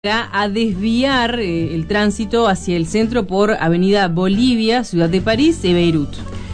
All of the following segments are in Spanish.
a desviar el tránsito hacia el centro por Avenida Bolivia, Ciudad de París y Beirut.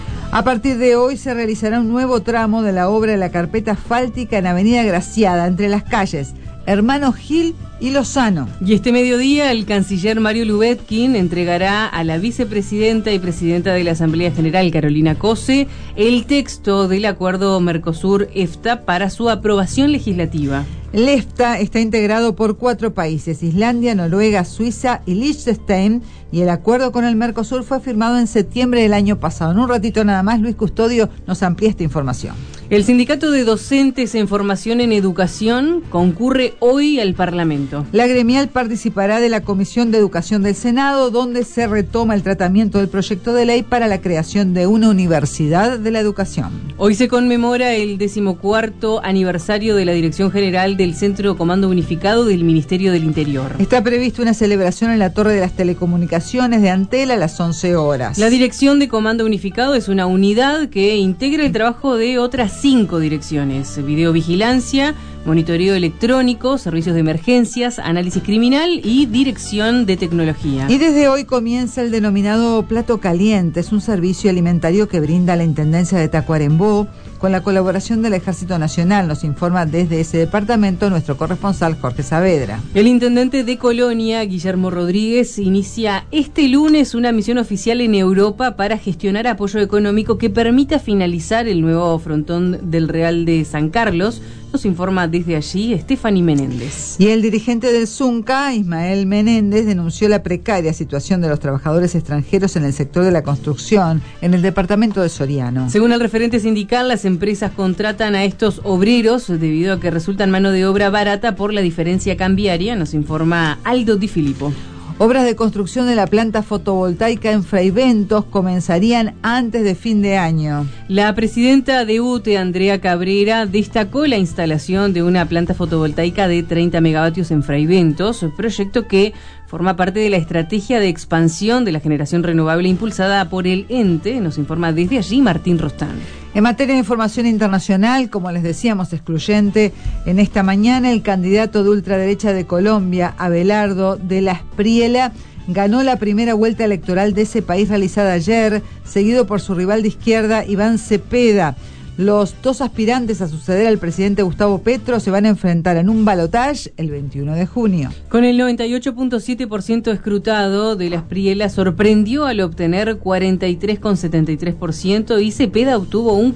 A partir de hoy se realizará un nuevo tramo de la obra de la carpeta asfáltica en Avenida Graciada, entre las calles Hermano Gil y Lozano. Y este mediodía el canciller Mario Lubetkin entregará a la vicepresidenta y presidenta de la Asamblea General, Carolina Cose, el texto del acuerdo Mercosur-EFTA para su aprobación legislativa. El EFTA está integrado por 4 países, Islandia, Noruega, Suiza y Liechtenstein, y el acuerdo con el Mercosur fue firmado en septiembre del año pasado. En un ratito nada más, Luis Custodio nos amplía esta información. El Sindicato de Docentes en Formación en Educación concurre hoy al Parlamento. La gremial participará de la Comisión de Educación del Senado, donde se retoma el tratamiento del proyecto de ley para la creación de una universidad de la educación. Hoy se conmemora el 14º aniversario de la Dirección General del Centro Comando Unificado del Ministerio del Interior. Está prevista una celebración en la Torre de las Telecomunicaciones de Antel a las 11 horas. La Dirección de Comando Unificado es una unidad que integra el trabajo de otras 5 direcciones: videovigilancia, monitoreo electrónico, servicios de emergencias, análisis criminal y dirección de tecnología. Y desde hoy comienza el denominado Plato Caliente. Es un servicio alimentario que brinda la Intendencia de Tacuarembó con la colaboración del Ejército Nacional. Nos informa desde ese departamento nuestro corresponsal Jorge Saavedra. El intendente de Colonia, Guillermo Rodríguez, inicia este lunes una misión oficial en Europa para gestionar apoyo económico que permita finalizar el nuevo frontón del Real de San Carlos. Nos informa desde allí Stephanie Menéndez. Y el dirigente del Zunca, Ismael Menéndez, denunció la precaria situación de los trabajadores extranjeros en el sector de la construcción en el departamento de Soriano. Según el referente sindical, las empresas contratan a estos obreros debido a que resultan mano de obra barata por la diferencia cambiaria, nos informa Aldo Di Filippo. Obras de construcción de la planta fotovoltaica en Fraiventos comenzarían antes de fin de año. La presidenta de UTE, Andrea Cabrera, destacó la instalación de una planta fotovoltaica de 30 megavatios en Fraiventos, proyecto que forma parte de la estrategia de expansión de la generación renovable impulsada por el ente, nos informa desde allí Martín Rostán. En materia de información internacional, como les decíamos, excluyente, en esta mañana el candidato de ultraderecha de Colombia, Abelardo de la Espriella, ganó la primera vuelta electoral de ese país realizada ayer, seguido por su rival de izquierda, Iván Cepeda. Los 2 aspirantes a suceder al presidente Gustavo Petro se van a enfrentar en un balotaje el 21 de junio. Con el 98.7% escrutado, de la Espriella sorprendió al obtener 43,73% y Cepeda obtuvo un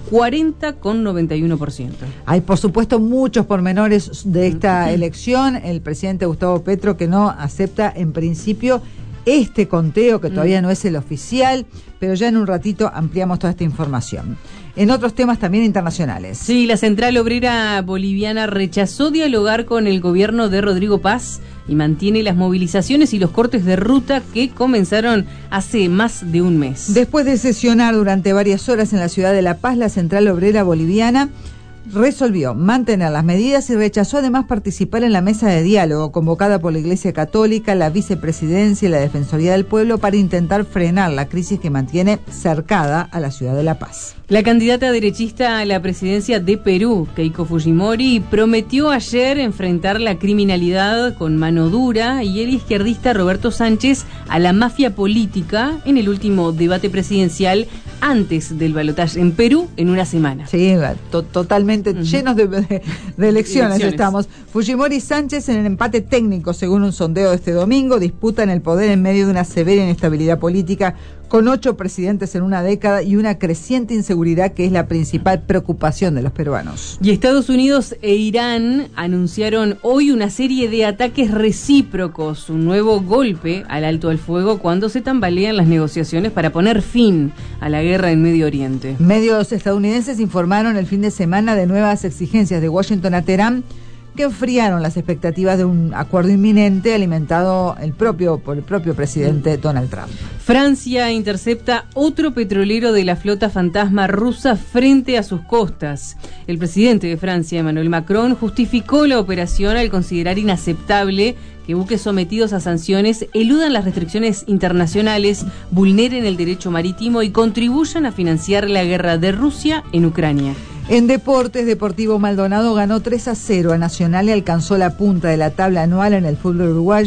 40,91%. Hay, por supuesto, muchos pormenores de esta elección. El presidente Gustavo Petro, que no acepta en principio este conteo, que todavía no es el oficial, pero ya en un ratito ampliamos toda esta información. En otros temas también internacionales. Sí, la Central Obrera Boliviana rechazó dialogar con el gobierno de Rodrigo Paz y mantiene las movilizaciones y los cortes de ruta que comenzaron hace más de un mes. Después de sesionar durante varias horas en la ciudad de La Paz, la Central Obrera Boliviana resolvió mantener las medidas y rechazó además participar en la mesa de diálogo convocada por la Iglesia Católica, la Vicepresidencia y la Defensoría del Pueblo para intentar frenar la crisis que mantiene cercada a la ciudad de La Paz. La candidata derechista a la presidencia de Perú, Keiko Fujimori, prometió ayer enfrentar la criminalidad con mano dura y el izquierdista Roberto Sánchez a la mafia política en el último debate presidencial antes del balotaje en Perú en una semana. Sí, totalmente llenos de elecciones estamos. Fujimori y Sánchez en el empate técnico, según un sondeo de este domingo, disputan el poder en medio de una severa inestabilidad política, con 8 presidentes en una década y una creciente inseguridad que es la principal preocupación de los peruanos. Y Estados Unidos e Irán anunciaron hoy una serie de ataques recíprocos, un nuevo golpe al alto al fuego cuando se tambalean las negociaciones para poner fin a la guerra en Medio Oriente. Medios estadounidenses informaron el fin de semana de nuevas exigencias de Washington a Teherán, que enfriaron las expectativas de un acuerdo inminente alimentado por el propio presidente Donald Trump. Francia intercepta otro petrolero de la flota fantasma rusa frente a sus costas. El presidente de Francia, Emmanuel Macron, justificó la operación al considerar inaceptable que buques sometidos a sanciones eludan las restricciones internacionales, vulneren el derecho marítimo y contribuyan a financiar la guerra de Rusia en Ucrania. En deportes, Deportivo Maldonado ganó 3-0 a Nacional y alcanzó la punta de la tabla anual en el fútbol uruguayo.